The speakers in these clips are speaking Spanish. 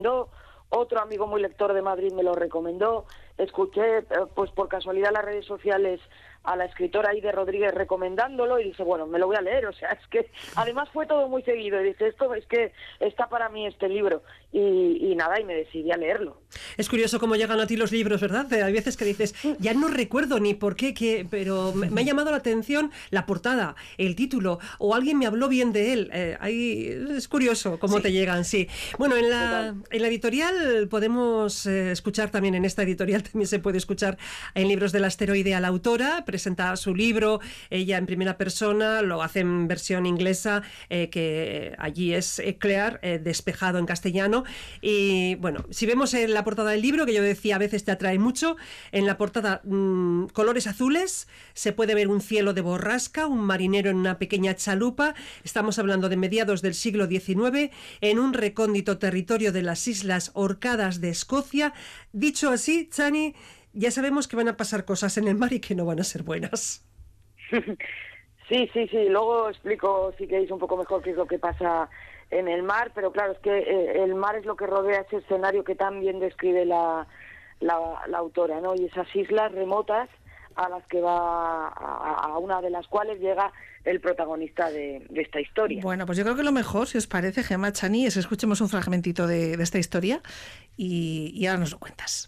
otro amigo muy lector de Madrid me lo recomendó, escuché pues por casualidad en las redes sociales a la escritora Aide Rodríguez recomendándolo y dije, bueno, me lo voy a leer, o sea, es que además fue todo muy seguido y dije, esto es que está para mí este libro y nada, y me decidí a leerlo. Es curioso cómo llegan a ti los libros, ¿verdad? Hay veces que dices, ya no recuerdo ni por qué, pero me ha llamado la atención la portada, el título, o alguien me habló bien de él. Es curioso cómo te llegan, sí. Bueno, en la editorial podemos escuchar también, en esta editorial también se puede escuchar en Libros del Asteroide a la autora, presenta su libro, ella en primera persona, lo hace en versión inglesa, que allí es Claire, despejado en castellano. Y bueno, si vemos en la portada del libro, que yo decía a veces te atrae mucho, en la portada colores azules, se puede ver un cielo de borrasca, un marinero en una pequeña chalupa. Estamos hablando de mediados del siglo XIX, en un recóndito territorio de las Islas Orcadas de Escocia. Dicho así, Chani, ya sabemos que van a pasar cosas en el mar y que no van a ser buenas. Sí, luego explico, si queréis, un poco mejor qué es lo que pasa en el mar, pero claro, es que el mar es lo que rodea ese escenario que tan bien describe la autora, ¿no? Y esas islas remotas a las que va, a una de las cuales llega el protagonista de esta historia. Bueno, pues yo creo que lo mejor, si os parece, Gemma, Chani, es escuchemos un fragmentito de esta historia y ahora nos lo cuentas.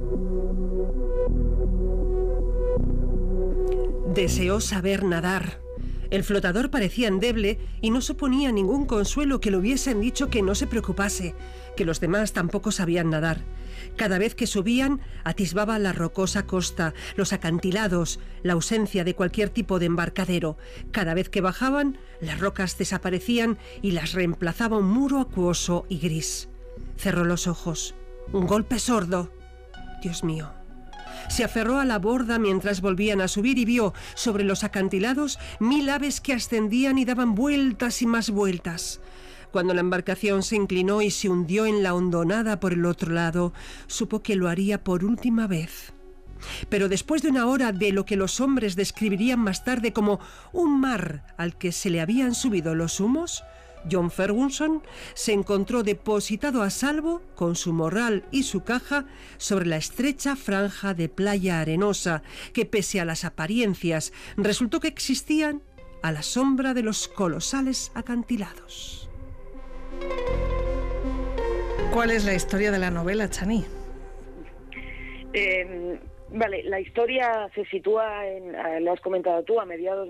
Deseó saber nadar. El flotador parecía endeble y no suponía ningún consuelo que le hubiesen dicho que no se preocupase, que los demás tampoco sabían nadar. Cada vez que subían, atisbaba la rocosa costa, los acantilados, la ausencia de cualquier tipo de embarcadero. Cada vez que bajaban, las rocas desaparecían y las reemplazaba un muro acuoso y gris. Cerró los ojos. Un golpe sordo. Dios mío. Se aferró a la borda mientras volvían a subir y vio sobre los acantilados 1000 aves que ascendían y daban vueltas y más vueltas. Cuando la embarcación se inclinó y se hundió en la hondonada por el otro lado, supo que lo haría por última vez. Pero después de una hora de lo que los hombres describirían más tarde como un mar al que se le habían subido los humos, John Ferguson se encontró depositado a salvo con su morral y su caja sobre la estrecha franja de playa arenosa que, pese a las apariencias, resultó que existían a la sombra de los colosales acantilados. ¿Cuál es la historia de la novela, Chani? Vale, la historia se sitúa lo has comentado tú, a mediados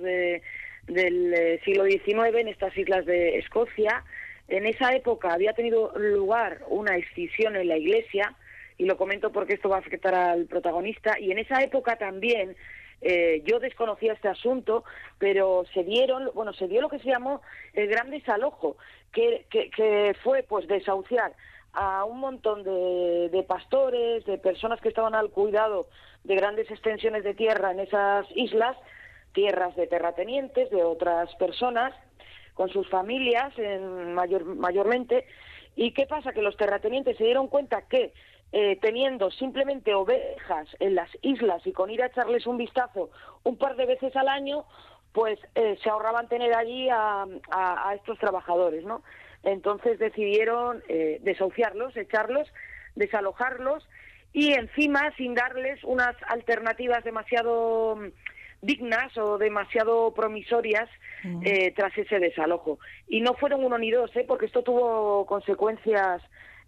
del siglo XIX, en estas islas de Escocia. En esa época había tenido lugar una escisión en la Iglesia, y lo comento porque esto va a afectar al protagonista, y en esa época también, yo desconocía este asunto, pero se dio lo que se llamó el gran desalojo, que fue pues desahuciar a un montón de pastores, de personas que estaban al cuidado de grandes extensiones de tierra en esas islas, tierras de terratenientes, de otras personas, con sus familias mayormente. ¿Y qué pasa? Que los terratenientes se dieron cuenta que teniendo simplemente ovejas en las islas y con ir a echarles un vistazo un par de veces al año, pues se ahorraban tener allí a estos trabajadores, ¿no? Entonces decidieron desahuciarlos, echarlos, desalojarlos, y encima sin darles unas alternativas demasiado dignas o demasiado promisorias tras ese desalojo. Y no fueron uno ni dos, porque esto tuvo consecuencias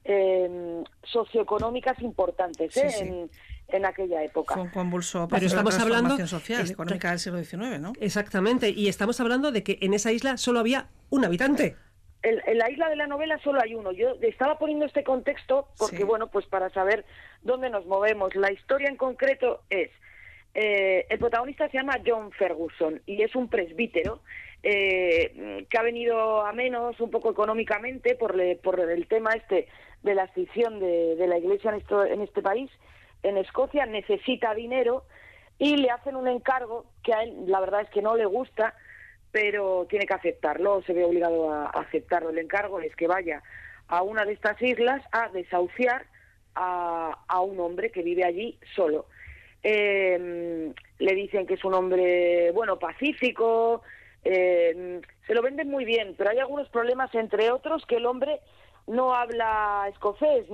socioeconómicas importantes en aquella época. Fue un convulso, pero estamos hablando social, económica del siglo XIX, ¿no? Exactamente, y estamos hablando de que en esa isla solo había un habitante. En la isla de la novela solo hay uno. Yo estaba poniendo este contexto porque, pues para saber dónde nos movemos. La historia en concreto es... el protagonista se llama John Ferguson y es un presbítero que ha venido a menos un poco económicamente por el tema de la escisión de la Iglesia en este país, en Escocia. Necesita dinero y le hacen un encargo que a él la verdad es que no le gusta, pero tiene que aceptarlo, se ve obligado a aceptarlo. El encargo es que vaya a una de estas islas a desahuciar a un hombre que vive allí solo. Le dicen que es un hombre, pacífico, se lo venden muy bien, pero hay algunos problemas, entre otros que el hombre no habla escocés,